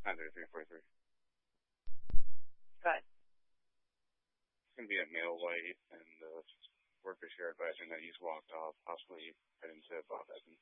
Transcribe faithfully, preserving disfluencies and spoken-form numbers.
nine thirty-three forty-three. Good. It's going to be a male white, and uh, workers here advising that he's walked off, possibly heading to Bob Evans.